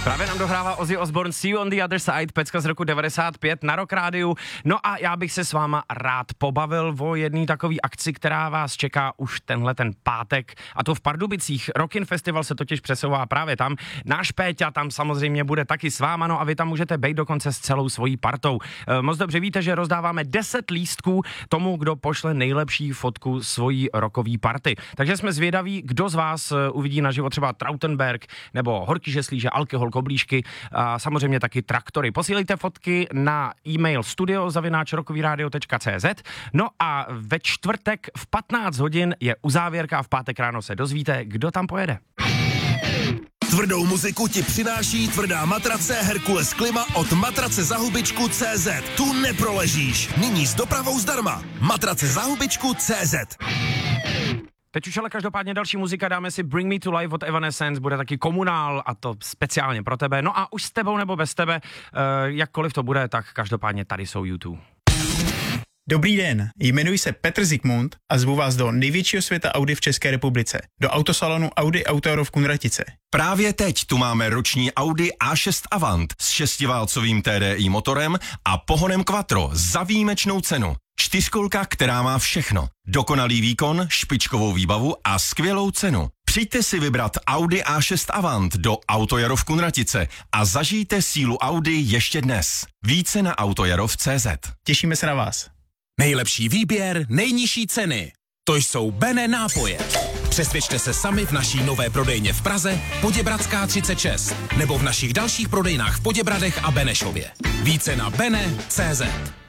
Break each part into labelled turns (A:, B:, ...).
A: Právě nám dohrává Ozzy Osbourne See You on the Other Side, pecka z roku 95 na Rock Rádiu. No a já bych se s váma rád pobavil o jedné takové akci, která vás čeká už tenhle ten pátek, a to v Pardubicích. Rockin Festival se totiž přesouvá právě tam. Náš Péťa tam samozřejmě bude taky s váma, no a vy tam můžete být dokonce s celou svojí partou. Moc dobře víte, že rozdáváme 10 lístků tomu, kdo pošle nejlepší fotku svojí rockový party. Takže jsme zvědaví, kdo z vás uvidí naživo třeba Trautenberg nebo Horký žeslíže, Alkohol, Koblížky a samozřejmě taky Traktory. Posílejte fotky na e-mail studio@rockovyradio.cz. No a ve čtvrtek v 15 hodin je uzávěrka a v pátek ráno se dozvíte, kdo tam pojede.
B: Tvrdou muziku ti přináší tvrdá matrace Herkules Klima od matracezahubičku.cz. Tu neproležíš. Nyní s dopravou zdarma. Matracezahubičku.cz.
A: Teď už ale každopádně další muzika, dáme si Bring Me to Life od Evanescence, bude taky Komunál a to speciálně pro tebe. No a už s tebou nebo bez tebe, jakkoliv to bude, tak každopádně tady jsou YouTube.
C: Dobrý den, jmenuji se Petr Zikmund a zvu vás do největšího světa Audi v České republice, do autosalonu Audi Auto v Kunratice.
D: Právě teď tu máme roční Audi A6 Avant s 6válcovým TDI motorem a pohonem Quattro za výjimečnou cenu. Čtyřkolka, která má všechno. Dokonalý výkon, špičkovou výbavu a skvělou cenu. Přijďte si vybrat Audi A6 Avant do Autojaro v Kunratice a zažijte sílu Audi ještě dnes. Více na autojarov.cz.
C: Těšíme se na vás.
E: Nejlepší výběr, nejnižší ceny. To jsou Bene nápoje. Přesvědčte se sami v naší nové prodejně v Praze, Poděbradská 36, nebo v našich dalších prodejnách v Poděbradech a Benešově. Více na bene.cz.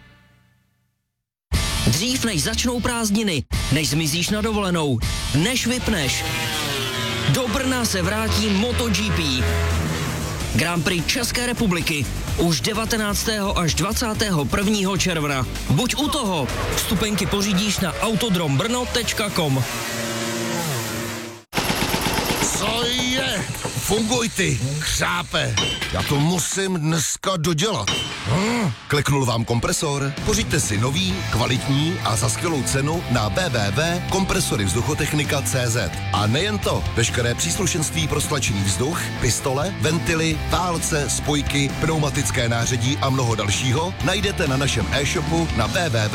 F: Dřív než začnou prázdniny, než zmizíš na dovolenou, než vypneš, do Brna se vrátí MotoGP. Grand Prix České republiky už 19. až 21. června. Buď u toho, vstupenky pořídíš na autodrombrno.com.
B: Co je? Funguj ty, chřápe. Já to musím dneska dodělat. Kliknul vám kompresor? Pořiďte si nový, kvalitní a za skvělou cenu na www.kompresoryvzduchotechnika.cz. A nejen to, veškeré příslušenství pro stlačený vzduch, pistole, ventily, válce, spojky, pneumatické nářadí a mnoho dalšího najdete na našem e-shopu na www